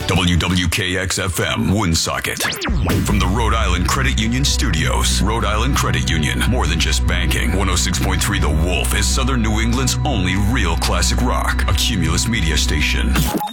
WWKX-FM, Woonsocket. From the Rhode Island Credit Union Studios. Rhode Island Credit Union, more than just banking. 106.3 The Wolf is Southern New England's only real classic rock. A Cumulus media station.